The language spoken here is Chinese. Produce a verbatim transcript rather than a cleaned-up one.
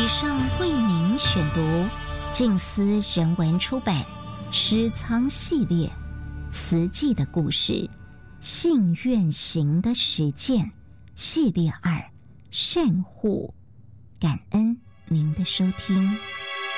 以上为您选读静思人文出版诗仓系列慈济的故事，信愿行的实践系列二，善护，感恩您的收听。